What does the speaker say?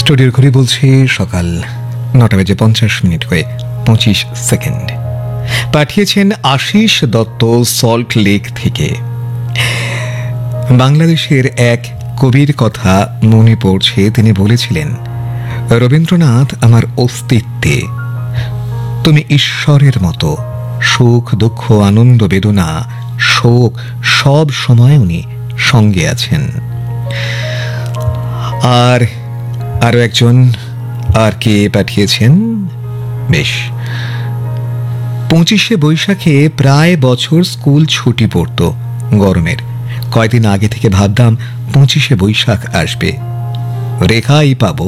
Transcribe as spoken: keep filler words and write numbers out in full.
স্টুডিওর ঘড়ি বলছে সকাল নটা বেজে পঞ্চাশ মিনিট হয়ে পঁচিশ সেকেন্ড। পাঠিয়েছেন আশিস দত্ত সল্ট লেক থেকে। বাংলাদেশের এক কবির কথা মনে পড়ছে। তিনি বলেছিলেন, রবীন্দ্রনাথ আমার অস্তিত্বে, তুমি ঈশ্বরের মতো। সুখ দুঃখ আনন্দ বেদনা শোক সব সময় উনি সঙ্গে আছেন। আর আরো একজন আর কে পাঠিয়েছেন, বেশ, পঁচিশে বৈশাখে প্রায় বছর স্কুল ছুটি পড়ত গরমের। কয়দিন আগে থেকে ভাবতাম পঁচিশে বৈশাখ আসবে, রেখাই পাবো